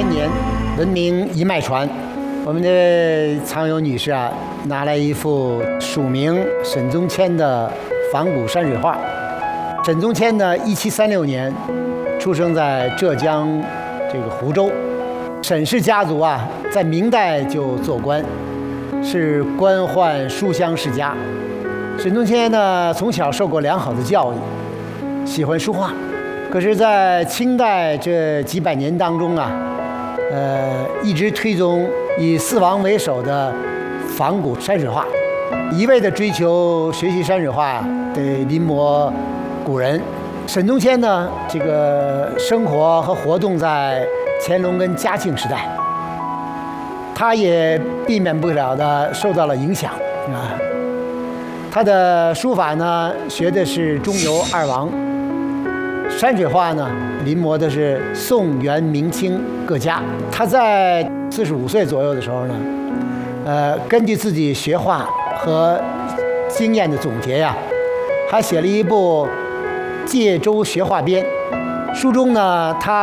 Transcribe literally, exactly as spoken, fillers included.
三年，闻名一脉传。我们的藏友女士啊，拿来一幅署名沈宗谦的仿古山水画。沈宗谦呢，一七三六年出生在浙江这个湖州。沈氏家族啊，在明代就做官，是官宦书香世家。沈宗谦呢，从小受过良好的教育，喜欢书画。可是，在清代这几百年当中啊，呃，一直推崇以四王为首的仿古山水画，一味的追求学习山水画，得临摹古人。沈宗谦呢，这个生活和活动在乾隆跟嘉庆时代，他也避免不了的受到了影响啊。他的书法呢，学的是中游二王。山水画呢，临摹的是宋、元、明清各家。他在四十五岁左右的时候呢，呃，根据自己学画和经验的总结呀，还写了一部《借州学画编》。书中呢，他